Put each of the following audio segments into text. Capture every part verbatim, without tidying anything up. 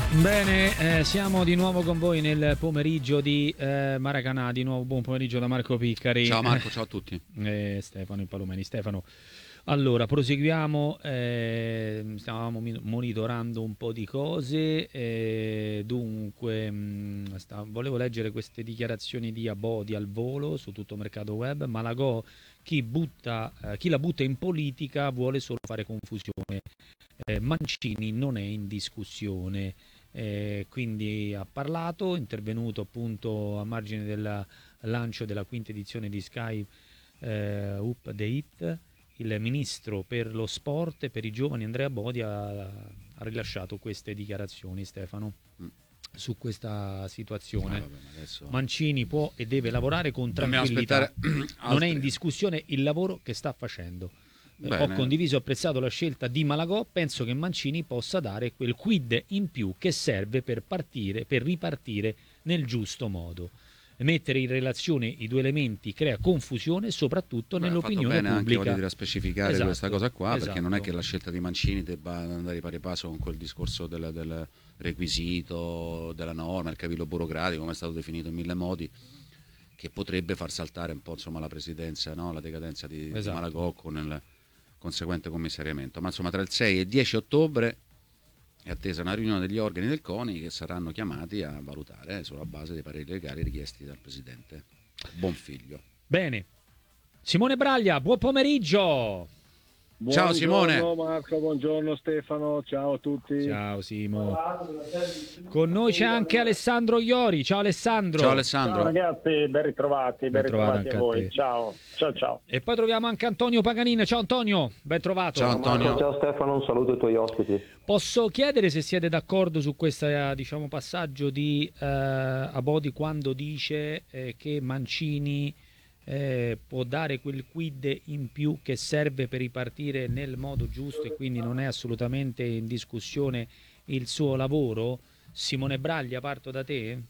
Bene, eh, siamo di nuovo con voi nel pomeriggio di eh, Maracanã. Di nuovo buon pomeriggio da Marco Piccari. Ciao Marco, ciao a tutti. E Stefano Impalumeni. Stefano, allora proseguiamo. Eh, stavamo mi- monitorando un po' di cose. Eh, dunque, mh, sta- volevo leggere queste dichiarazioni di Abodi al volo su tutto mercato web. Malagò, chi, butta, eh, chi la butta in politica vuole solo fare confusione. Eh, Mancini non è in discussione. Eh, quindi ha parlato, intervenuto appunto a margine del lancio della quinta edizione di Sky eh, Up the Hit. Il ministro per lo sport e per i giovani Andrea Bodi ha, ha rilasciato queste dichiarazioni, Stefano, Mm. su questa Ah, situazione. vabbè, ma adesso Mancini può e deve lavorare con dobbiamo tranquillità, aspettare non è in altri. discussione il lavoro che sta facendo. Eh, ho Bene, condiviso e apprezzato la scelta di Malagò, penso che Mancini possa dare quel quid in più che serve per partire, per ripartire nel giusto modo. Mettere in relazione i due elementi crea confusione, soprattutto beh, ha fatto nell'opinione bene anche voglio pubblica. dire, a specificare Esatto, questa cosa qua, perché non è esatto. che la scelta di Mancini debba andare di pari passo con quel discorso del, del requisito, della norma, il capillo burocratico, come è stato definito in mille modi, che potrebbe far saltare un po' insomma, la presidenza, no? La decadenza di, di Esatto. Malagò con il conseguente commissariamento. Ma insomma tra il sei e il dieci ottobre è attesa una riunione degli organi del CONI che saranno chiamati a valutare sulla base dei pareri legali richiesti dal presidente Bonfiglio. Bene. Simone Braglia, buon pomeriggio. Ciao Simone. Buongiorno Marco, buongiorno Stefano, ciao a tutti. Ciao Simo. Con noi c'è anche Alessandro Iori. Ciao Alessandro. Ciao Alessandro. Ciao ragazzi, ben ritrovati, ben, Ben trovato ritrovati anche a a voi. te. Ciao, ciao, ciao. E poi troviamo anche Antonio Paganin. Ciao Antonio, ben trovato. Ciao Antonio. Ciao Stefano, un saluto ai tuoi ospiti. Posso chiedere se siete d'accordo su questo diciamo, passaggio di eh, Abodi quando dice eh, che Mancini eh, può dare quel quid in più che serve per ripartire nel modo giusto e quindi non è assolutamente in discussione il suo lavoro? Simone Braglia, parto da te.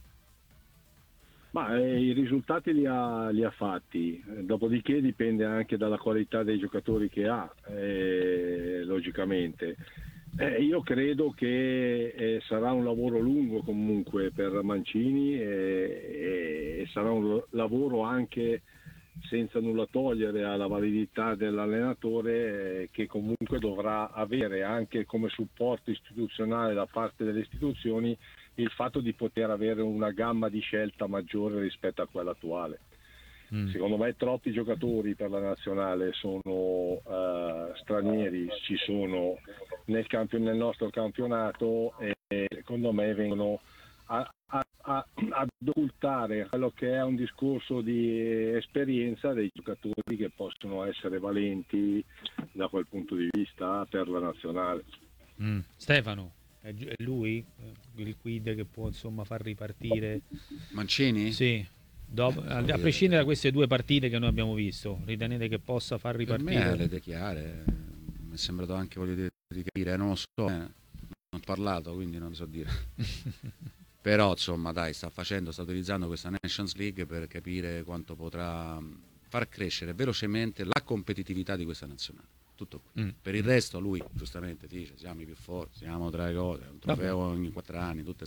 Ma eh, i risultati li ha, li ha fatti, eh, dopodiché dipende anche dalla qualità dei giocatori che ha, eh, logicamente. Eh, io credo che eh, sarà un lavoro lungo comunque per Mancini e, e- e sarà un lavoro anche senza nulla togliere alla validità dell'allenatore eh, che comunque dovrà avere anche come supporto istituzionale da parte delle istituzioni il fatto di poter avere una gamma di scelta maggiore rispetto a quella attuale. Mm. Secondo me troppi giocatori per la nazionale sono eh, stranieri, ci sono nel, campion- nel nostro campionato e secondo me vengono a, a- a- ad occultare quello che è un discorso di esperienza dei giocatori che possono essere valenti da quel punto di vista per la nazionale. Mm. Stefano, è gi- è lui eh, il quid che può insomma far ripartire? Mancini? Sì. Dopo- a, a prescindere da queste due partite che noi abbiamo visto, ritenete che possa far Per me ripartire? ha le idee chiare, mi è sembrato anche voglio dire, di capire, non lo so, eh, non ho parlato quindi non so dire. Però insomma dai, sta facendo, sta utilizzando questa Nations League per capire quanto potrà far crescere velocemente la competitività di questa nazionale. Tutto qui. Mm. Per il resto lui giustamente dice siamo i più forti, siamo tra le cose, un trofeo ogni quattro anni, tutte